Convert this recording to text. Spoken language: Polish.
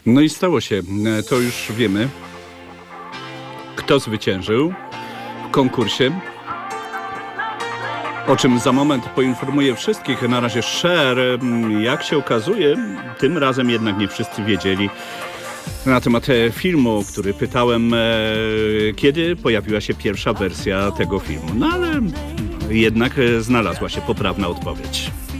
No i stało się. To już wiemy, kto zwyciężył w konkursie. O czym za moment poinformuję wszystkich. Na razie Cher, jak się okazuje, tym razem jednak nie wszyscy wiedzieli na temat filmu, który pytałem, kiedy pojawiła się pierwsza wersja tego filmu. No ale jednak znalazła się poprawna odpowiedź.